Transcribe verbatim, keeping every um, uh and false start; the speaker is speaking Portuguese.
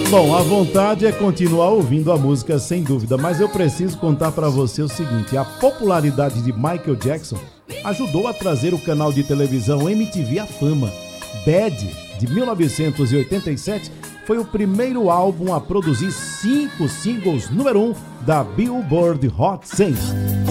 Bom, a vontade é continuar ouvindo a música sem dúvida, mas eu preciso contar para você o seguinte: a popularidade de Michael Jackson ajudou a trazer o canal de televisão M T V à fama. Bad, de mil novecentos e oitenta e sete, foi o primeiro álbum a produzir cinco singles número um da Billboard Hot cem.